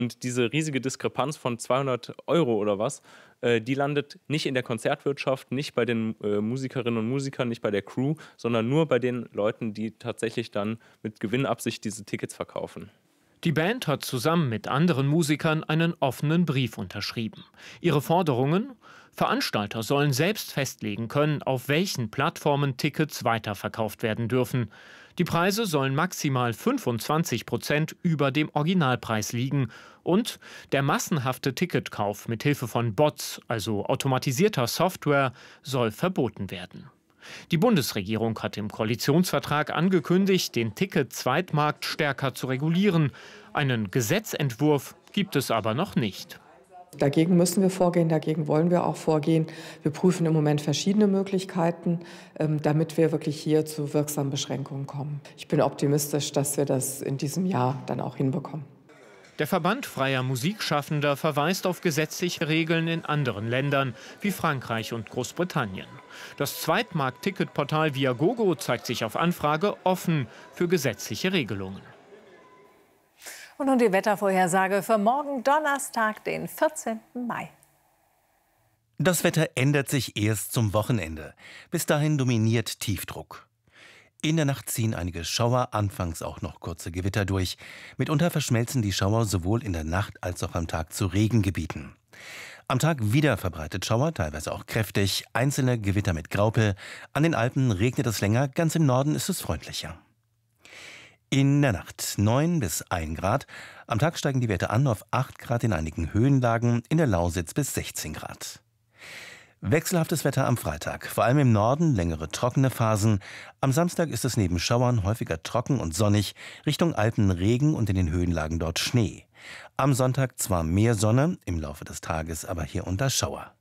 Und diese riesige Diskrepanz von 200 € oder was, die landet nicht in der Konzertwirtschaft, nicht bei den Musikerinnen und Musikern, nicht bei der Crew, sondern nur bei den Leuten, die tatsächlich dann mit Gewinnabsicht diese Tickets verkaufen. Die Band hat zusammen mit anderen Musikern einen offenen Brief unterschrieben. Ihre Forderungen? Veranstalter sollen selbst festlegen können, auf welchen Plattformen Tickets weiterverkauft werden dürfen. Die Preise sollen maximal 25% über dem Originalpreis liegen und der massenhafte Ticketkauf mit Hilfe von Bots, also automatisierter Software, soll verboten werden. Die Bundesregierung hat im Koalitionsvertrag angekündigt, den Ticket-Zweitmarkt stärker zu regulieren. Einen Gesetzentwurf gibt es aber noch nicht. Dagegen müssen wir vorgehen, dagegen wollen wir auch vorgehen. Wir prüfen im Moment verschiedene Möglichkeiten, damit wir wirklich hier zu wirksamen Beschränkungen kommen. Ich bin optimistisch, dass wir das in diesem Jahr dann auch hinbekommen. Der Verband freier Musikschaffender verweist auf gesetzliche Regeln in anderen Ländern wie Frankreich und Großbritannien. Das Zweitmarkt-Ticketportal Viagogo zeigt sich auf Anfrage offen für gesetzliche Regelungen. Und nun die Wettervorhersage für morgen Donnerstag, den 14. Mai. Das Wetter ändert sich erst zum Wochenende. Bis dahin dominiert Tiefdruck. In der Nacht ziehen einige Schauer, anfangs auch noch kurze Gewitter durch. Mitunter verschmelzen die Schauer sowohl in der Nacht als auch am Tag zu Regengebieten. Am Tag wieder verbreitet Schauer, teilweise auch kräftig, einzelne Gewitter mit Graupel. An den Alpen regnet es länger, ganz im Norden ist es freundlicher. In der Nacht 9 bis 1 Grad. Am Tag steigen die Werte an auf 8 Grad in einigen Höhenlagen, in der Lausitz bis 16 Grad. Wechselhaftes Wetter am Freitag, vor allem im Norden längere trockene Phasen. Am Samstag ist es neben Schauern häufiger trocken und sonnig, Richtung Alpen Regen und in den Höhenlagen dort Schnee. Am Sonntag zwar mehr Sonne, im Laufe des Tages aber hier und da Schauer.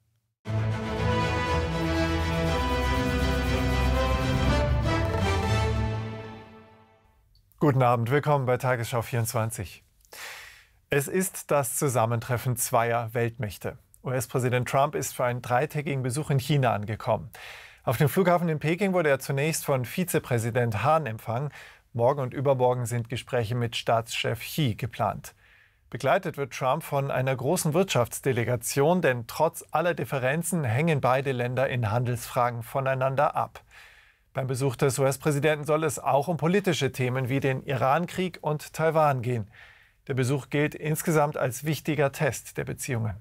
Guten Abend, willkommen bei Tagesschau 24. Es ist das Zusammentreffen zweier Weltmächte. US-Präsident Trump ist für einen 3-tägigen Besuch in China angekommen. Auf dem Flughafen in Peking wurde er zunächst von Vizepräsident Han empfangen. Morgen und übermorgen sind Gespräche mit Staatschef Xi geplant. Begleitet wird Trump von einer großen Wirtschaftsdelegation, denn trotz aller Differenzen hängen beide Länder in Handelsfragen voneinander ab. Beim Besuch des US-Präsidenten soll es auch um politische Themen wie den Iran-Krieg und Taiwan gehen. Der Besuch gilt insgesamt als wichtiger Test der Beziehungen.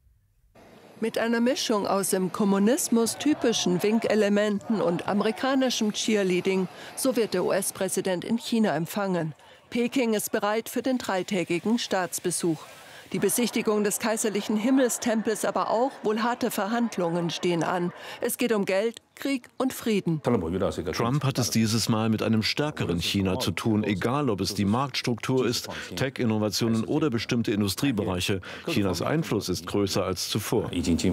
Mit einer Mischung aus dem Kommunismus typischen Winkelementen und amerikanischem Cheerleading, so wird der US-Präsident in China empfangen. Peking ist bereit für den 3-tägigen Staatsbesuch. Die Besichtigung des kaiserlichen Himmelstempels, aber auch wohl harte Verhandlungen stehen an. Es geht um Geld, Krieg und Frieden. Trump hat es dieses Mal mit einem stärkeren China zu tun, egal ob es die Marktstruktur ist, Tech-Innovationen oder bestimmte Industriebereiche. Chinas Einfluss ist größer als zuvor.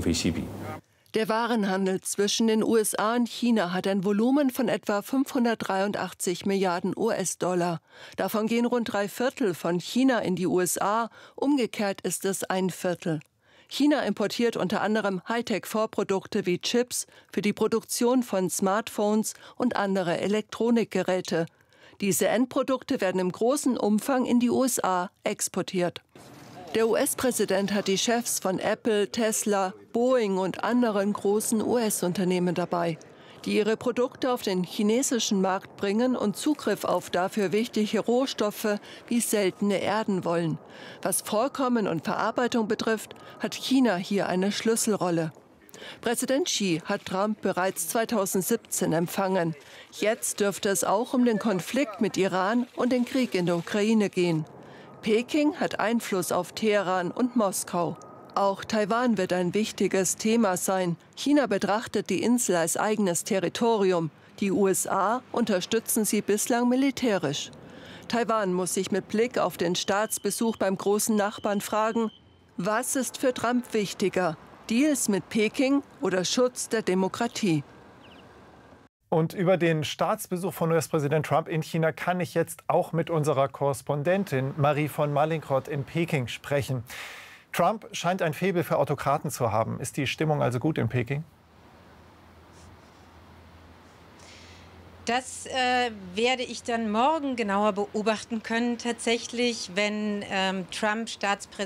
Der Warenhandel zwischen den USA und China hat ein Volumen von etwa 583 Milliarden US-Dollar. Davon gehen rund 3/4 von China in die USA, umgekehrt ist es 1/4. China importiert unter anderem Hightech-Vorprodukte wie Chips für die Produktion von Smartphones und andere Elektronikgeräte. Diese Endprodukte werden im großen Umfang in die USA exportiert. Der US-Präsident hat die Chefs von Apple, Tesla, Boeing und anderen großen US-Unternehmen dabei, die ihre Produkte auf den chinesischen Markt bringen und Zugriff auf dafür wichtige Rohstoffe wie seltene Erden wollen. Was Vorkommen und Verarbeitung betrifft, hat China hier eine Schlüsselrolle. Präsident Xi hat Trump bereits 2017 empfangen. Jetzt dürfte es auch um den Konflikt mit Iran und den Krieg in der Ukraine gehen. Peking hat Einfluss auf Teheran und Moskau. Auch Taiwan wird ein wichtiges Thema sein. China betrachtet die Insel als eigenes Territorium. Die USA unterstützen sie bislang militärisch. Taiwan muss sich mit Blick auf den Staatsbesuch beim großen Nachbarn fragen, was ist für Trump wichtiger? Deals mit Peking oder Schutz der Demokratie? Und über den Staatsbesuch von US-Präsident Trump in China kann ich jetzt auch mit unserer Korrespondentin Marie von Mallinckrodt in Peking sprechen. Trump scheint ein Faible für Autokraten zu haben. Ist die Stimmung also gut in Peking? Das werde ich dann morgen genauer beobachten können, tatsächlich, wenn Trump Staatspräsident